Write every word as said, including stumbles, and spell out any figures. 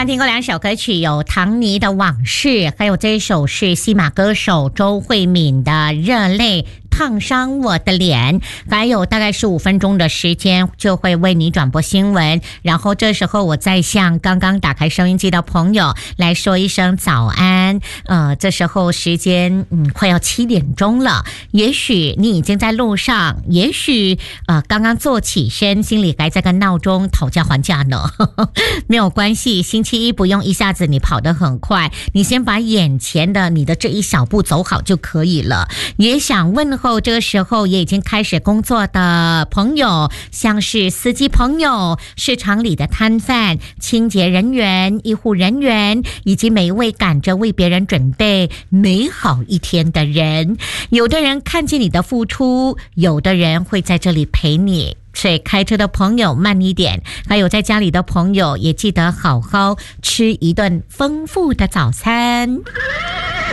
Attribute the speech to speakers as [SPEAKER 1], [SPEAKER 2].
[SPEAKER 1] 刚听过两首歌曲，有唐尼的往事，还有这一首是西马歌手周慧敏的热泪烫伤我的脸。还有大概十五分钟的时间就会为你转播新闻，然后这时候我再向刚刚打开收音机的朋友来说一声早安。呃，这时候时间嗯快要七点钟了，也许你已经在路上，也许呃刚刚坐起身，心里还在跟闹钟讨价还价呢。没有关系，星期一不用一下子你跑得很快，你先把眼前的你的这一小步走好就可以了。也想问候这个时候也已经开始工作的朋友，像是司机朋友、市场里的摊贩、清洁人员、医护人员，以及每一位赶着为别人准备美好一天的人。有的人看见你的付出，有的人会在这里陪你，所以开车的朋友慢一点，还有在家里的朋友也记得好好吃一顿丰富的早餐。